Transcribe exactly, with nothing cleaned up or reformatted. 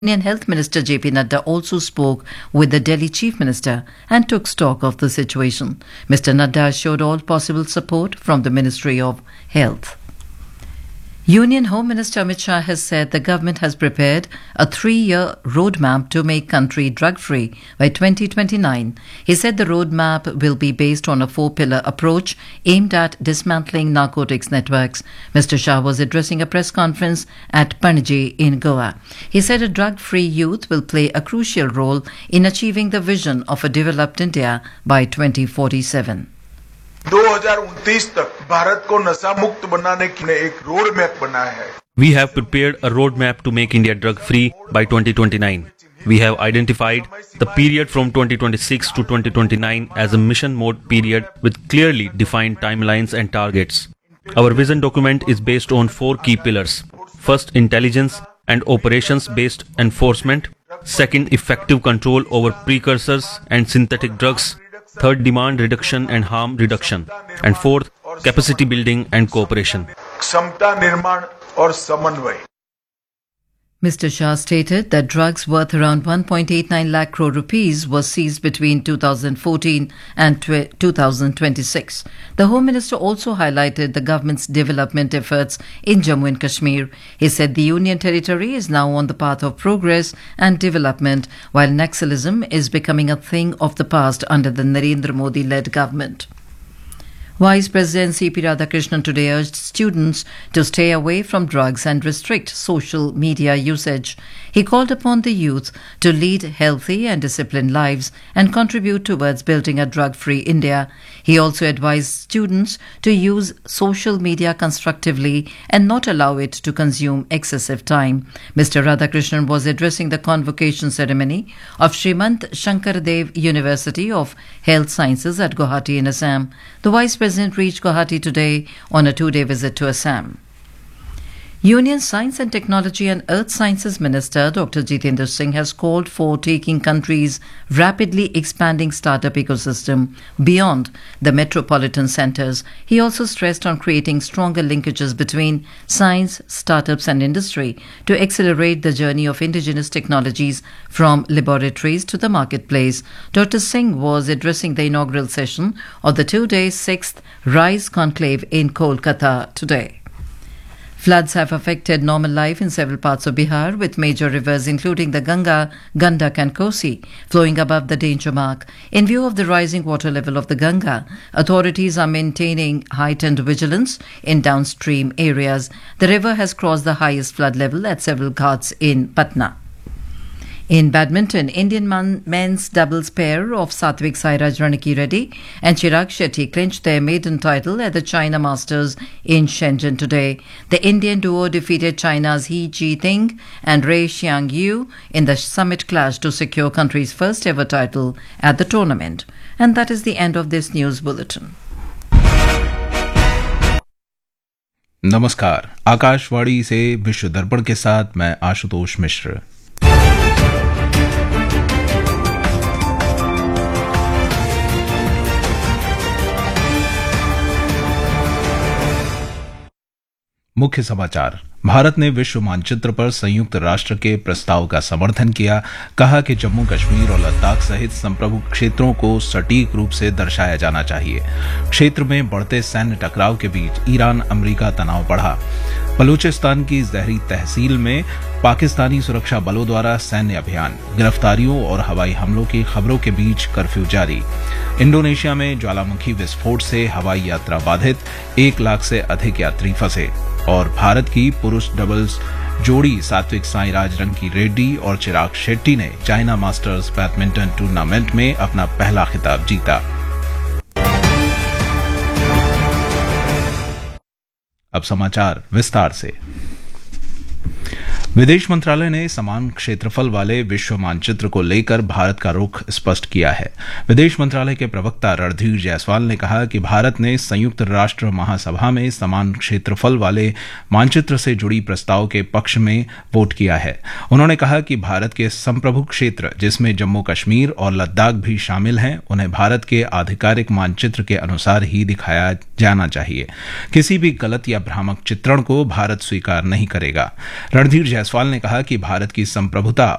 Indian Health Minister J P Nadda also spoke with the Delhi Chief Minister and took stock of the situation. Mister Nadda assured all possible support from the Ministry of Health. Union Home Minister Amit Shah has said the government has prepared a three-year roadmap to make country drug-free by twenty twenty-nine. He said the roadmap will be based on a four-pillar approach aimed at dismantling narcotics networks. Mister Shah was addressing a press conference at Panaji in Goa. He said a drug-free youth will play a crucial role in achieving the vision of a developed India by twenty forty-seven. दो हज़ार उनतीस तक भारत को नशा मुक्त बनाने के लिए एक रोड मैप बनाया है. We have prepared a roadmap to make India drug-free by twenty twenty-nine. We have identified the period from twenty twenty-six to twenty twenty-nine as a mission mode period with clearly defined timelines and targets. Our vision document is based on four key pillars. First, intelligence and operations-based enforcement. Second, effective control over precursors and synthetic drugs. Third, demand reduction and harm reduction. And fourth, capacity building and cooperation. क्षमता निर्माण और समन्वय. Mister Shah stated that drugs worth around one point eight nine lakh crore rupees was seized between two thousand fourteen and two thousand twenty-six. The Home Minister also highlighted the government's development efforts in Jammu and Kashmir. He said the Union Territory is now on the path of progress and development, while Naxalism is becoming a thing of the past under the Narendra Modi-led government. Vice President C P Radhakrishnan today urged students to stay away from drugs and restrict social media usage. He called upon the youth to lead healthy and disciplined lives and contribute towards building a drug-free India. He also advised students to use social media constructively and not allow it to consume excessive time. Mister Radhakrishnan was addressing the convocation ceremony of Srimant Shankardev University of Health Sciences at Guwahati in Assam. The Vice President reached Guwahati today on a two-day visit to Assam. Union Science and Technology and Earth Sciences Minister Doctor Jitendra Singh has called for taking country's rapidly expanding startup ecosystem beyond the metropolitan centres. He also stressed on creating stronger linkages between science, startups and industry to accelerate the journey of indigenous technologies from laboratories to the marketplace. Doctor Singh was addressing the inaugural session of the two-day sixth RISE conclave in Kolkata today. Floods have affected normal life in several parts of Bihar, with major rivers including the Ganga, Gandak and Kosi flowing above the danger mark. In view of the rising water level of the Ganga, authorities are maintaining heightened vigilance in downstream areas. The river has crossed the highest flood level at several ghats in Patna. In badminton, Indian man, men's doubles pair of Satvik Sairaj Ranki-Reddy and Chirag Shetty clinched their maiden title at the China Masters in Shenzhen today. The Indian duo defeated China's He Ji-ting and Ray Xiang-yu in the summit clash to secure country's first ever title at the tournament. And that is the end of this news bulletin. नमस्कार, आकाशवाणी से विश्व दर्पण के साथ मैं आशुतोष मिश्र। मुख्य समाचार। भारत ने विश्व मानचित्र पर संयुक्त राष्ट्र के प्रस्ताव का समर्थन किया। कहा कि जम्मू कश्मीर और लद्दाख सहित संप्रभु क्षेत्रों को सटीक रूप से दर्शाया जाना चाहिए। क्षेत्र में बढ़ते सैन्य टकराव के बीच ईरान अमेरिका तनाव बढ़ा। बलूचिस्तान की जहरी तहसील में पाकिस्तानी सुरक्षा बलों द्वारा सैन्य अभियान, गिरफ्तारियों और हवाई हमलों की खबरों के बीच कर्फ्यू जारी। इंडोनेशिया में ज्वालामुखी विस्फोट से हवाई यात्रा बाधित, एक लाख से अधिक यात्री फंसे। और भारत की पुरुष डबल्स जोड़ी सात्विक साईराज रंकी-रेड्डी और चिराग शेट्टी ने चाइना मास्टर्स बैडमिंटन टूर्नामेंट में अपना पहला खिताब जीता। अब समाचार विस्तार से। विदेश मंत्रालय ने समान क्षेत्रफल वाले विश्व मानचित्र को लेकर भारत का रुख स्पष्ट किया है। विदेश मंत्रालय के प्रवक्ता रणधीर जायसवाल ने कहा कि भारत ने संयुक्त राष्ट्र महासभा में समान क्षेत्रफल वाले मानचित्र से जुड़ी प्रस्ताव के पक्ष में वोट किया है। उन्होंने कहा कि भारत के संप्रभु क्षेत्र, जिसमें जम्मू कश्मीर और लद्दाख भी शामिल हैं, उन्हें भारत के आधिकारिक मानचित्र के अनुसार ही दिखाया जाना चाहिए। किसी भी गलत या भ्रामक चित्रण को भारत स्वीकार नहीं करेगा। रणधीर जायसवाल ने कहा कि भारत की संप्रभुता